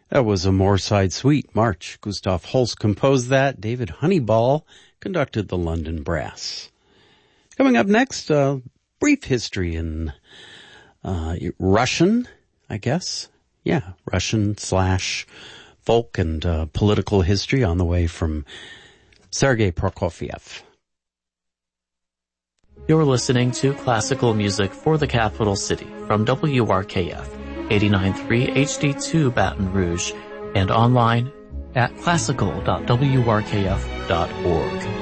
That was a Moorside Suite March. Gustav Holst composed that. David Honeyball conducted the London Brass. Coming up next, brief history in Russian, I guess. Yeah, Russian/folk and political history on the way from Sergei Prokofiev. You're listening to Classical Music for the Capital City from WRKF 89.3 HD2 Baton Rouge and online at classical.wrkf.org.